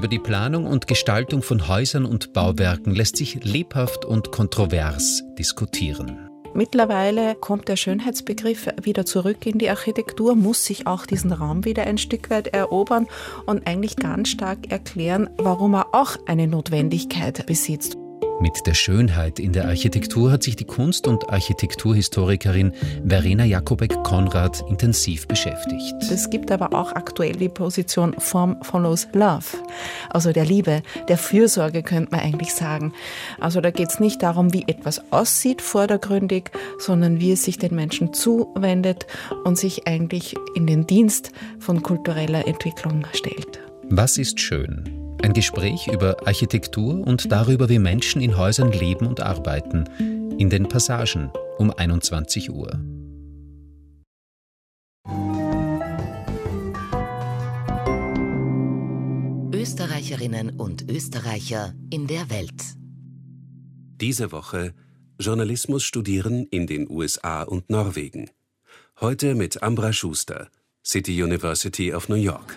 Über die Planung und Gestaltung von Häusern und Bauwerken lässt sich lebhaft und kontrovers diskutieren. Mittlerweile kommt der Schönheitsbegriff wieder zurück in die Architektur, muss sich auch diesen Raum wieder ein Stück weit erobern und eigentlich ganz stark erklären, warum er auch eine Notwendigkeit besitzt. Mit der Schönheit in der Architektur hat sich die Kunst- und Architekturhistorikerin Verena Jakobek-Konrad intensiv beschäftigt. Es gibt aber auch aktuell die Position Form follows Love, also der Liebe, der Fürsorge könnte man eigentlich sagen. Also da geht es nicht darum, wie etwas aussieht vordergründig, sondern wie es sich den Menschen zuwendet und sich eigentlich in den Dienst von kultureller Entwicklung stellt. Was ist schön? Ein Gespräch über Architektur und darüber, wie Menschen in Häusern leben und arbeiten, in den Passagen um 21 Uhr. Österreicherinnen und Österreicher in der Welt. Diese Woche Journalismus studieren in den USA und Norwegen. Heute mit Ambra Schuster, City University of New York.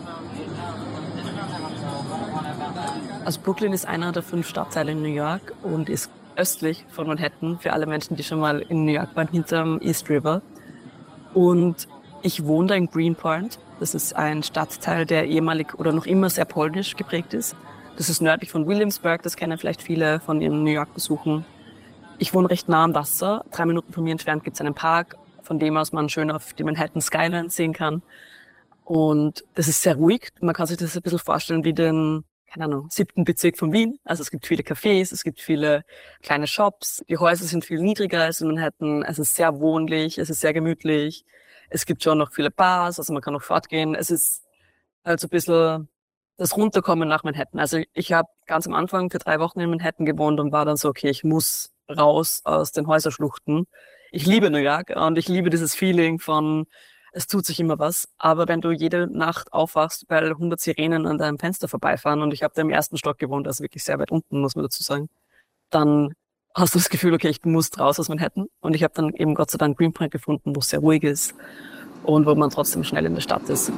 Also Brooklyn ist einer der 5 Stadtteile in New York und ist östlich von Manhattan für alle Menschen, die schon mal in New York waren, hinterm East River. Und ich wohne da in Greenpoint. Das ist ein Stadtteil, der ehemalig oder noch immer sehr polnisch geprägt ist. Das ist nördlich von Williamsburg, das kennen vielleicht viele von ihren New York-Besuchen. Ich wohne recht nah am Wasser. 3 Minuten von mir entfernt gibt es einen Park, von dem aus man schön auf die Manhattan Skyline sehen kann. Und das ist sehr ruhig. Man kann sich das ein bisschen vorstellen wie den 7. Bezirk von Wien. Also es gibt viele Cafés, es gibt viele kleine Shops. Die Häuser sind viel niedriger als in Manhattan. Es ist sehr wohnlich, es ist sehr gemütlich. Es gibt schon noch viele Bars, also man kann noch fortgehen. Es ist halt so ein bisschen das Runterkommen nach Manhattan. Also ich habe ganz am Anfang für 3 Wochen in Manhattan gewohnt und war dann so, okay, ich muss raus aus den Häuserschluchten. Ich liebe New York und ich liebe dieses Feeling von es tut sich immer was, aber wenn du jede Nacht aufwachst, weil 100 Sirenen an deinem Fenster vorbeifahren und ich habe da im 1. Stock gewohnt, also wirklich sehr weit unten, muss man dazu sagen, dann hast du das Gefühl, okay, ich muss raus aus Manhattan und ich habe dann eben Gott sei Dank Greenpoint gefunden, wo es sehr ruhig ist und wo man trotzdem schnell in der Stadt ist.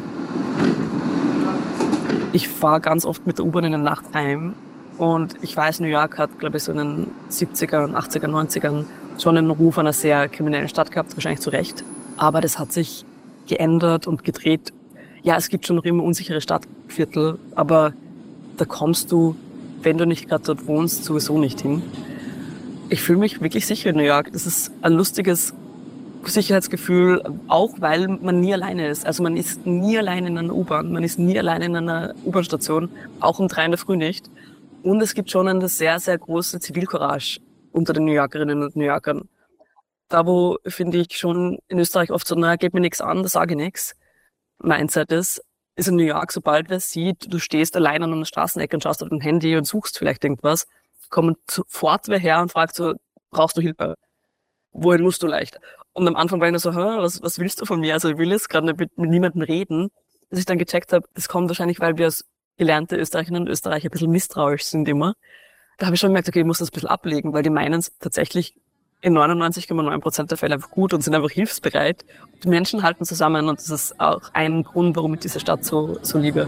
Ich fahre ganz oft mit der U-Bahn in der Nacht heim und ich weiß, New York hat, glaube ich, so in den 70er, 80er, 90ern schon einen Ruf einer sehr kriminellen Stadt gehabt, wahrscheinlich zu Recht, aber das hat sich geändert und gedreht. Ja, es gibt schon noch immer unsichere Stadtviertel, aber da kommst du, wenn du nicht gerade dort wohnst, sowieso nicht hin. Ich fühle mich wirklich sicher in New York. Das ist ein lustiges Sicherheitsgefühl, auch weil man nie alleine ist. Also man ist nie alleine in einer U-Bahn, man ist nie alleine in einer U-Bahn-Station, auch um 3 in der Früh nicht. Und es gibt schon eine sehr, sehr große Zivilcourage unter den New Yorkerinnen und New Yorkern. Da, wo, finde ich, schon in Österreich oft so, geht mir nichts an, da sage ich nichts. Mindset ist in New York, sobald wer sieht, du stehst allein an einer Straßenecke und schaust auf dein Handy und suchst vielleicht irgendwas, kommt sofort wer her und fragt so, brauchst du Hilfe? Wohin musst du leicht? Und am Anfang war ich nur so, was willst du von mir? Also ich will jetzt gerade mit niemandem reden. Bis ich dann gecheckt habe, das kommt wahrscheinlich, weil wir als gelernte Österreicherinnen und Österreicher ein bisschen misstrauisch sind immer. Da habe ich schon gemerkt, okay, ich muss das ein bisschen ablegen, weil die meinen es tatsächlich in 99,9% der Fälle einfach gut und sind einfach hilfsbereit. Die Menschen halten zusammen und das ist auch ein Grund, warum ich diese Stadt so liebe.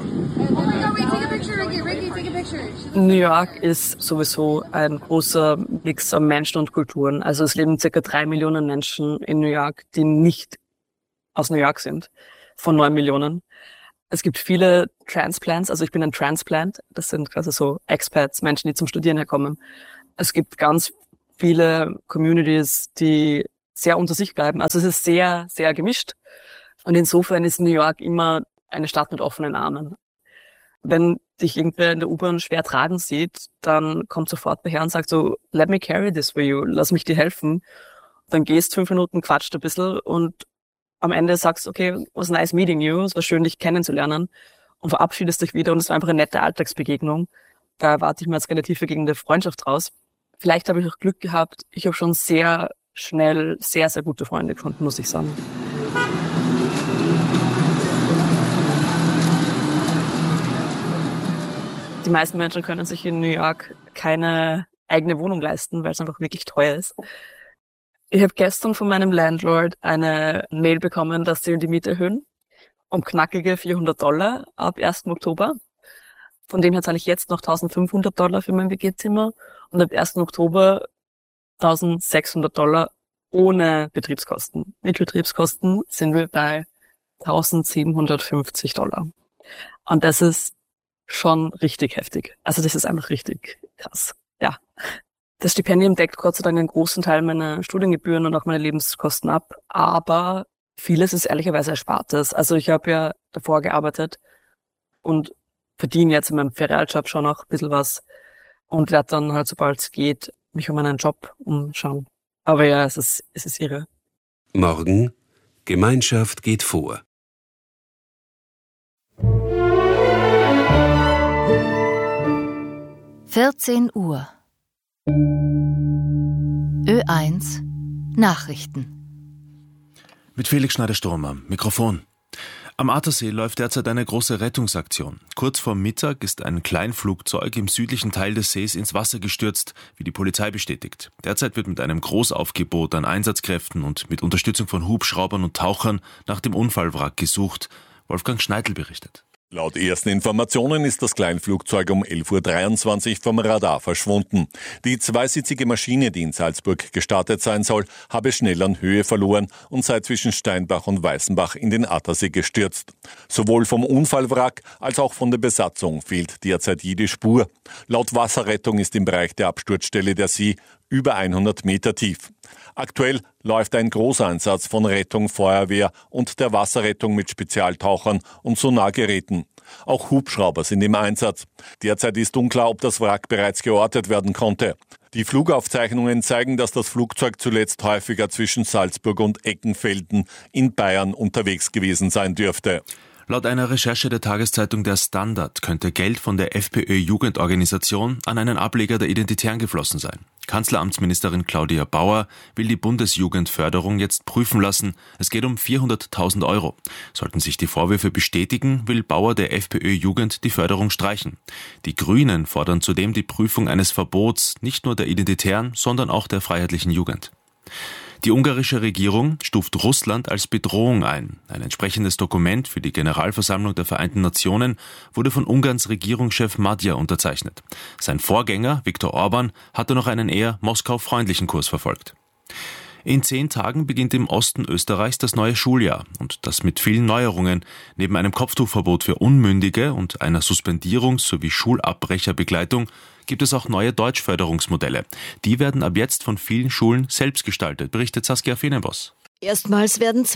New York ist sowieso ein großer Mix an Menschen und Kulturen. Also es leben ca. 3 Millionen Menschen in New York, die nicht aus New York sind, von 9 Millionen. Es gibt viele Transplants, also ich bin ein Transplant, das sind quasi so Expats, Menschen, die zum Studieren herkommen. Es gibt ganz viele Communities, die sehr unter sich bleiben. Also es ist sehr, sehr gemischt. Und insofern ist New York immer eine Stadt mit offenen Armen. Wenn dich irgendwer in der U-Bahn schwer tragen sieht, dann kommt sofort wer her und sagt so, let me carry this for you, lass mich dir helfen. Dann gehst 5 Minuten, quatscht ein bisschen und am Ende sagst, okay, it was nice meeting you, es war schön, dich kennenzulernen und verabschiedest dich wieder und es war einfach eine nette Alltagsbegegnung. Da erwarte ich mir als relativ gegen Freundschaft raus. Vielleicht habe ich auch Glück gehabt. Ich habe schon sehr schnell sehr, sehr gute Freunde gefunden, muss ich sagen. Die meisten Menschen können sich in New York keine eigene Wohnung leisten, weil es einfach wirklich teuer ist. Ich habe gestern von meinem Landlord eine Mail bekommen, dass sie die Miete erhöhen um knackige $400 ab 1. Oktober. Von dem her zahle ich jetzt noch $1.500 für mein WG-Zimmer und ab 1. Oktober $1.600 ohne Betriebskosten. Mit Betriebskosten sind wir bei $1.750. Und das ist schon richtig heftig. Also das ist einfach richtig krass. Ja. Das Stipendium deckt Gott sei Dank einen großen Teil meiner Studiengebühren und auch meine Lebenskosten ab. Aber vieles ist ehrlicherweise Erspartes. Also ich habe ja davor gearbeitet und verdiene jetzt in meinem Ferialjob schon auch ein bisschen was und werde dann halt, sobald es geht, mich um einen Job umschauen. Aber ja, es ist irre. Morgen, Gemeinschaft geht vor. (14 Uhr) Ö1 Nachrichten. Mit Felix Schneider-Sturm, Mikrofon. Am Attersee läuft derzeit eine große Rettungsaktion. Kurz vor Mittag ist ein Kleinflugzeug im südlichen Teil des Sees ins Wasser gestürzt, wie die Polizei bestätigt. Derzeit wird mit einem Großaufgebot an Einsatzkräften und mit Unterstützung von Hubschraubern und Tauchern nach dem Unfallwrack gesucht. Wolfgang Schneidl berichtet. Laut ersten Informationen ist das Kleinflugzeug um 11.23 Uhr vom Radar verschwunden. Die zweisitzige Maschine, die in Salzburg gestartet sein soll, habe schnell an Höhe verloren und sei zwischen Steinbach und Weißenbach in den Attersee gestürzt. Sowohl vom Unfallwrack als auch von der Besatzung fehlt derzeit jede Spur. Laut Wasserrettung ist im Bereich der Absturzstelle der See über 100 Meter tief. Aktuell läuft ein Großeinsatz von Rettung, Feuerwehr und der Wasserrettung mit Spezialtauchern und Sonargeräten. Auch Hubschrauber sind im Einsatz. Derzeit ist unklar, ob das Wrack bereits geortet werden konnte. Die Flugaufzeichnungen zeigen, dass das Flugzeug zuletzt häufiger zwischen Salzburg und Eckenfelden in Bayern unterwegs gewesen sein dürfte. Laut einer Recherche der Tageszeitung Der Standard könnte Geld von der FPÖ-Jugendorganisation an einen Ableger der Identitären geflossen sein. Kanzleramtsministerin Claudia Bauer will die Bundesjugendförderung jetzt prüfen lassen. Es geht um 400.000 €. Sollten sich die Vorwürfe bestätigen, will Bauer der FPÖ-Jugend die Förderung streichen. Die Grünen fordern zudem die Prüfung eines Verbots, nicht nur der Identitären, sondern auch der Freiheitlichen Jugend. Die ungarische Regierung stuft Russland als Bedrohung ein. Ein entsprechendes Dokument für die Generalversammlung der Vereinten Nationen wurde von Ungarns Regierungschef Magyar unterzeichnet. Sein Vorgänger, Viktor Orbán, hatte noch einen eher Moskau-freundlichen Kurs verfolgt. In 10 Tagen beginnt im Osten Österreichs das neue Schuljahr und das mit vielen Neuerungen. Neben einem Kopftuchverbot für Unmündige und einer Suspendierungs- sowie Schulabbrecherbegleitung gibt es auch neue Deutschförderungsmodelle. Die werden ab jetzt von vielen Schulen selbst gestaltet, berichtet Saskia Fenenboss. Erstmals werden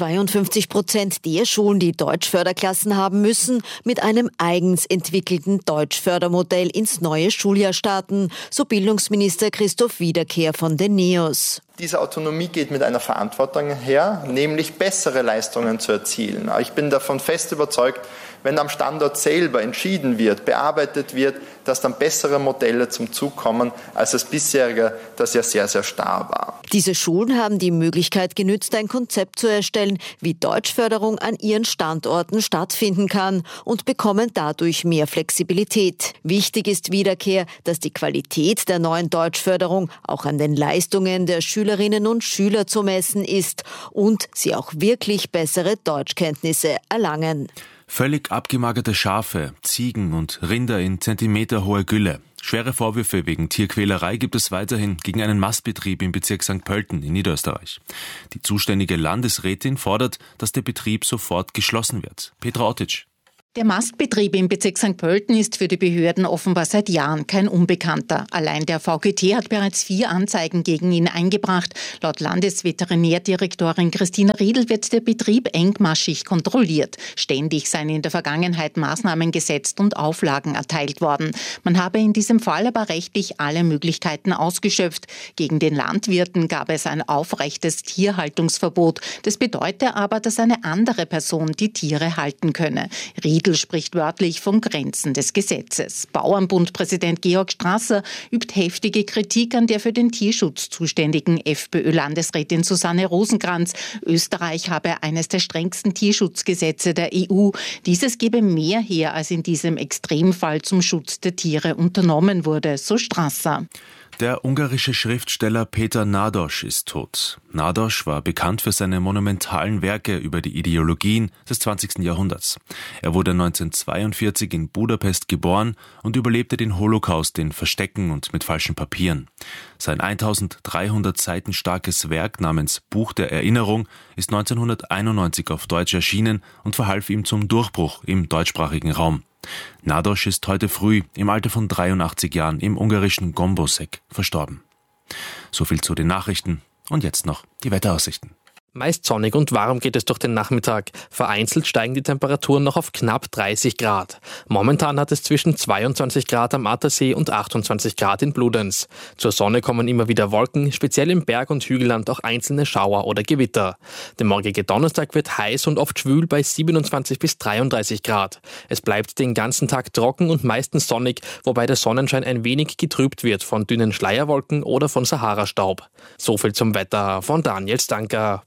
52% der Schulen, die Deutschförderklassen haben müssen, mit einem eigens entwickelten Deutschfördermodell ins neue Schuljahr starten, so Bildungsminister Christoph Wiederkehr von den NEOS. Diese Autonomie geht mit einer Verantwortung her, nämlich bessere Leistungen zu erzielen. Ich bin davon fest überzeugt, wenn am Standort selber entschieden wird, bearbeitet wird, dass dann bessere Modelle zum Zug kommen, als das bisherige, das ja sehr, sehr starr war. Diese Schulen haben die Möglichkeit genützt, ein Konzept zu erstellen, wie Deutschförderung an ihren Standorten stattfinden kann und bekommen dadurch mehr Flexibilität. Wichtig ist Wiederkehr, dass die Qualität der neuen Deutschförderung auch an den Leistungen der Schülerinnen und Schüler zu messen ist und sie auch wirklich bessere Deutschkenntnisse erlangen. Völlig abgemagerte Schafe, Ziegen und Rinder in zentimeterhoher Gülle. Schwere Vorwürfe wegen Tierquälerei gibt es weiterhin gegen einen Mastbetrieb im Bezirk St. Pölten in Niederösterreich. Die zuständige Landesrätin fordert, dass der Betrieb sofort geschlossen wird. Petra Ottic. Der Mastbetrieb im Bezirk St. Pölten ist für die Behörden offenbar seit Jahren kein Unbekannter. Allein der VGT hat bereits 4 Anzeigen gegen ihn eingebracht. Laut Landesveterinärdirektorin Christina Riedl wird der Betrieb engmaschig kontrolliert. Ständig seien in der Vergangenheit Maßnahmen gesetzt und Auflagen erteilt worden. Man habe in diesem Fall aber rechtlich alle Möglichkeiten ausgeschöpft. Gegen den Landwirten gab es ein aufrechtes Tierhaltungsverbot. Das bedeute aber, dass eine andere Person die Tiere halten könne. Riedl spricht wörtlich von Grenzen des Gesetzes. Bauernbundpräsident Georg Strasser übt heftige Kritik an der für den Tierschutz zuständigen FPÖ-Landesrätin Susanne Rosenkranz. Österreich habe eines der strengsten Tierschutzgesetze der EU. Dieses gebe mehr her, als in diesem Extremfall zum Schutz der Tiere unternommen wurde, so Strasser. Der ungarische Schriftsteller Péter Nádas ist tot. Nádas war bekannt für seine monumentalen Werke über die Ideologien des 20. Jahrhunderts. Er wurde 1942 in Budapest geboren und überlebte den Holocaust in Verstecken und mit falschen Papieren. Sein 1300 Seiten starkes Werk namens Buch der Erinnerung ist 1991 auf Deutsch erschienen und verhalf ihm zum Durchbruch im deutschsprachigen Raum. Nádas ist heute früh im Alter von 83 Jahren im ungarischen Gombosek verstorben. So viel zu den Nachrichten und jetzt noch die Wetteraussichten. Meist sonnig und warm geht es durch den Nachmittag. Vereinzelt steigen die Temperaturen noch auf knapp 30 Grad. Momentan hat es zwischen 22 Grad am Attersee und 28 Grad in Bludenz. Zur Sonne kommen immer wieder Wolken, speziell im Berg- und Hügelland auch einzelne Schauer oder Gewitter. Der morgige Donnerstag wird heiß und oft schwül bei 27 bis 33 Grad. Es bleibt den ganzen Tag trocken und meistens sonnig, wobei der Sonnenschein ein wenig getrübt wird von dünnen Schleierwolken oder von Sahara-Staub. So viel zum Wetter von Daniel Stanker.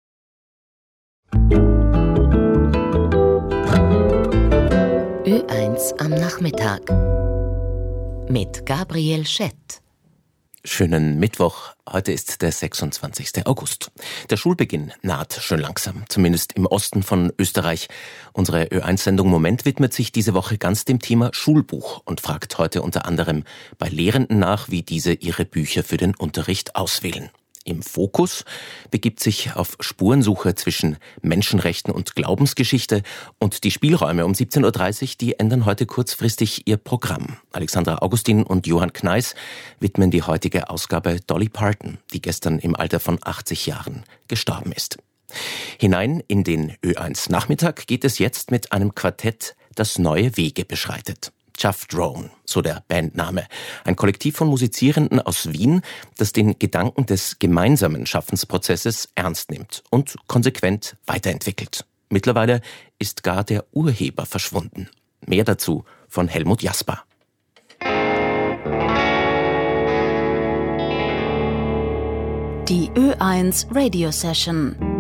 Ö1 am Nachmittag mit Gabriel Schett. Schönen Mittwoch. Heute ist der 26. August. Der Schulbeginn naht schon langsam, zumindest im Osten von Österreich. Unsere Ö1-Sendung Moment widmet sich diese Woche ganz dem Thema Schulbuch und fragt heute unter anderem bei Lehrenden nach, wie diese ihre Bücher für den Unterricht auswählen. Im Fokus begibt sich auf Spurensuche zwischen Menschenrechten und Glaubensgeschichte und die Spielräume um 17.30 Uhr, die ändern heute kurzfristig ihr Programm. Alexandra Augustin und Johann Kneis widmen die heutige Ausgabe Dolly Parton, die gestern im Alter von 80 Jahren gestorben ist. Hinein in den Ö1 Nachmittag geht es jetzt mit einem Quartett, das neue Wege beschreitet. Chuff Drone, so der Bandname. Ein Kollektiv von Musizierenden aus Wien, das den Gedanken des gemeinsamen Schaffensprozesses ernst nimmt und konsequent weiterentwickelt. Mittlerweile ist gar der Urheber verschwunden. Mehr dazu von Helmut Jasper. Die Ö1 Radio Session.